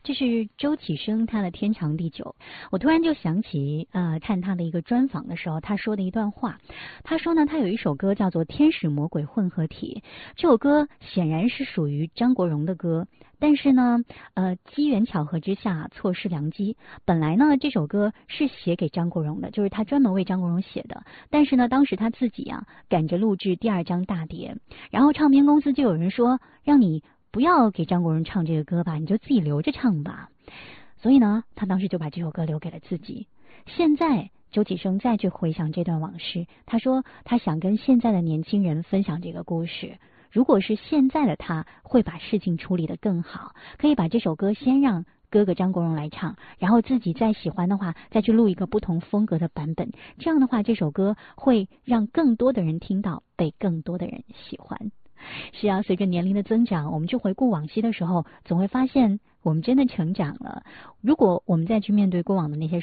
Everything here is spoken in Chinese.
这是周启生他的天长地久。我突然就想起看他的一个专访的时候，他说的一段话。他说呢，他有一首歌叫做《天使魔鬼混合体》，这首歌显然是属于张国荣的歌，但是呢机缘巧合之下错失良机。本来呢这首歌是写给张国荣的，就是他专门为张国荣写的，但是呢当时他自己赶着录制第2张大碟，然后唱片公司就有人说，让你不要给张国荣唱这个歌吧，你就自己留着唱吧。所以呢他当时就把这首歌留给了自己。现在周启生再去回想这段往事，他说他想跟现在的年轻人分享这个故事，如果是现在的他会把事情处理得更好，可以把这首歌先让哥哥张国荣来唱，然后自己再喜欢的话再去录一个不同风格的版本，这样的话这首歌会让更多的人听到，被更多的人喜欢。是啊，随着年龄的增长，我们去回顾往昔的时候，总会发现我们真的成长了。如果我们再去面对过往的那些